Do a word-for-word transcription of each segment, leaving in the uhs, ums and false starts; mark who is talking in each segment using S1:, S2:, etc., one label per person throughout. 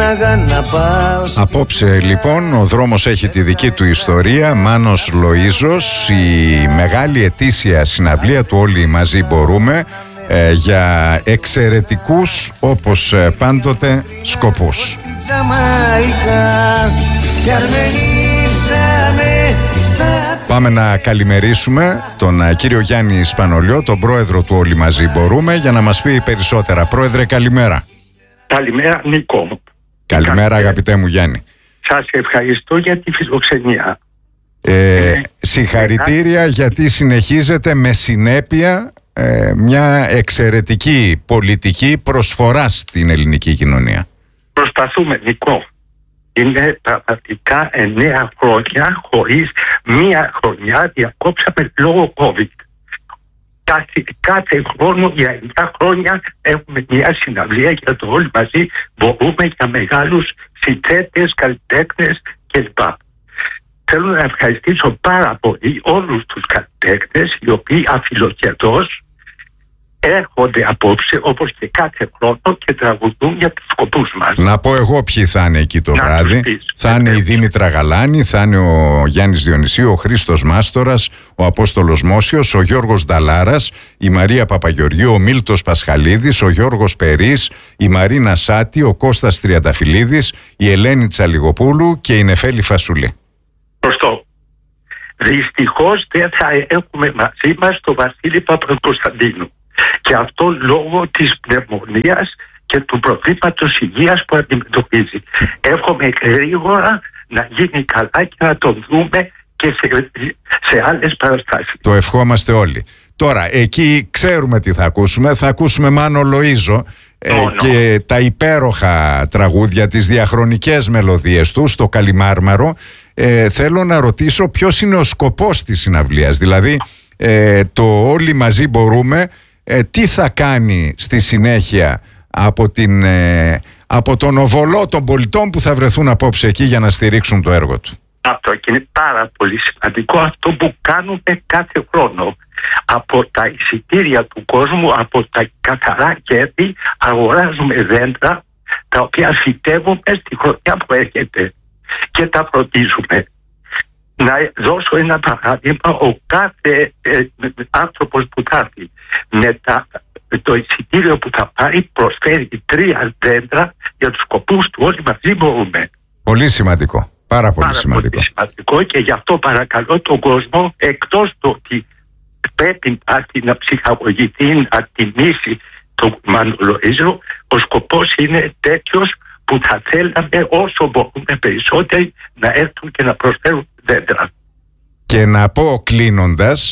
S1: Απόψε λοιπόν ο δρόμος έχει τη δική του ιστορία. Μάνος Λοΐζος, η μεγάλη ετήσια συναυλία του Όλοι Μαζί Μπορούμε, ε, για εξαιρετικούς όπως ε, πάντοτε σκοπούς. Πάμε να καλημερίσουμε τον ε, κύριο Γιάννη Σπανολιό, τον πρόεδρο του Όλοι Μαζί Μπορούμε, για να μας πει περισσότερα. Πρόεδρε, καλημέρα.
S2: Καλημέρα, Νίκο.
S1: Καλημέρα, αγαπητέ μου Γιάννη.
S2: Σας ευχαριστώ για τη φιλοξενία.
S1: Ε, ε, συγχαρητήρια ε, γιατί συνεχίζετε με συνέπεια ε, μια εξαιρετική πολιτική προσφορά στην ελληνική κοινωνία.
S2: Προσπαθούμε, Νικό. Είναι πραγματικά εννέα χρόνια χωρίς μία χρονιά διακόψαμε λόγω COVID. Κάθε, κάθε χρόνο για εννέα χρόνια έχουμε μια συναυλία για το Όλοι Μαζί Μπορούμε, για μεγάλους συνθέτες, καλλιτέχνες κλπ. Θέλω να ευχαριστήσω πάρα πολύ όλους τους καλλιτέχνες οι οποίοι αφιλοκερδώς έρχονται απόψε όπως και κάθε χρόνο και τραγουδούν για τους σκοπούς μας.
S1: Να πω εγώ ποιοι θα είναι εκεί το
S2: να
S1: βράδυ. Θα είναι η Δήμητρα Γαλάνη, θα είναι ο Γιάννης Διονυσίου, ο Χρήστος Μάστορας, ο Απόστολος Μόσιος, ο Γιώργος Νταλάρας, η Μαρία Παπαγεωργίου, ο Μίλτος Πασχαλίδης, ο Γιώργος Περής, η Μαρίνα Σάτη, ο Κώστας Τριανταφυλλίδης, η Ελένη Τσαλιγοπούλου και η Νεφέλη Φασουλή.
S2: Σωστό. Δυστυχώς δεν θα έχουμε μαζί μας τον Βασίλη Παπακοσταντίνου. Και αυτό λόγω της πνευμονίας και του προβλήματος υγείας που αντιμετωπίζει. Εύχομαι γρήγορα να γίνει καλά και να τον δούμε και σε, σε άλλες παραστάσεις.
S1: Το ευχόμαστε όλοι. Τώρα, εκεί ξέρουμε τι θα ακούσουμε. Θα ακούσουμε Μάνο Λοΐζο ε, και τα υπέροχα τραγούδια, τις διαχρονικές μελωδίες του στο Καλιμάρμαρο. Ε, θέλω να ρωτήσω ποιος είναι ο σκοπός της συναυλίας. Δηλαδή, ε, το Όλοι Μαζί Μπορούμε, Ε, τι θα κάνει στη συνέχεια από, την, ε, από τον οβολό των πολιτών που θα βρεθούν απόψε εκεί για να στηρίξουν το έργο του.
S2: Αυτό και είναι πάρα πολύ σημαντικό αυτό που κάνουμε κάθε χρόνο. Από τα εισιτήρια του κόσμου, από τα καθαρά κέρδη, αγοράζουμε δέντρα τα οποία φυτεύουμε στη χρονιά που έρχεται και τα φροντίζουμε. Να δώσω ένα παράδειγμα, ο κάθε ε, άνθρωπος που θα έρθει με τα, το εισιτήριο που θα πάρει προσφέρει τρία δέντρα για τους σκοπούς του Όλοι Μαζί Μπορούμε.
S1: Πολύ σημαντικό, πάρα πολύ
S2: πάρα
S1: σημαντικό.
S2: Πολύ σημαντικό και γι' αυτό παρακαλώ τον κόσμο, εκτός του ότι πρέπει να ψυχαγωγηθεί, να τιμήσει τον Μάνο Λοΐζο, ο σκοπός είναι τέτοιος που θα θέλαμε όσο μπορούμε περισσότεροι να έρθουν και να προσφέρουν δέντρα.
S1: Και να πω κλείνοντας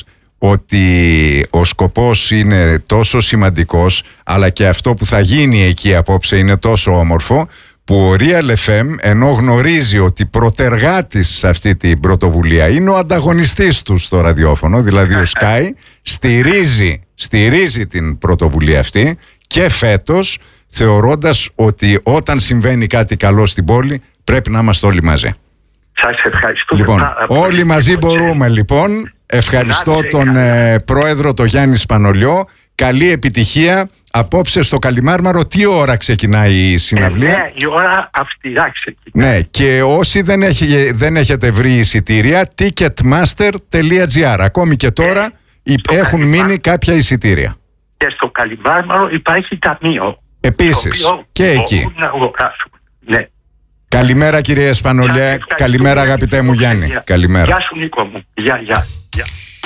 S1: ότι ο σκοπός είναι τόσο σημαντικός, αλλά και αυτό που θα γίνει εκεί απόψε είναι τόσο όμορφο, που ο Real εφ εμ, ενώ γνωρίζει ότι προτεργάτης σε αυτή την πρωτοβουλία είναι ο ανταγωνιστής του στο ραδιόφωνο, δηλαδή ο Sky, στηρίζει, στηρίζει την πρωτοβουλία αυτή και φέτος, θεωρώντας ότι όταν συμβαίνει κάτι καλό στην πόλη πρέπει να είμαστε όλοι μαζί.
S2: Σας ευχαριστώ.
S1: Λοιπόν, όλοι μαζί μπορούμε λοιπόν. Ευχαριστώ τον ε, πρόεδρο, τον Γιάννη Σπανολιό. Καλή επιτυχία. Απόψε στο Καλιμάρμαρο, τι ώρα ξεκινάει η συναυλία?
S2: Ναι, η ώρα αυστηρά ξεκινάει.
S1: Ναι, και όσοι δεν, έχει, δεν έχετε βρει εισιτήρια, ticketmaster τελεία gr. Ακόμη και τώρα ε, έχουν μείνει κάποια εισιτήρια.
S2: Και στο Καλιμάρμαρο υπάρχει ταμείο.
S1: Επίσης, και εκεί.
S2: Να ναι.
S1: Καλημέρα κύριε Σπανολιέ, καλημέρα αγαπητέ μου Γιάννη. Καλημέρα.
S2: Γεια σου Νίκο μου. Γεια, γεια, γεια.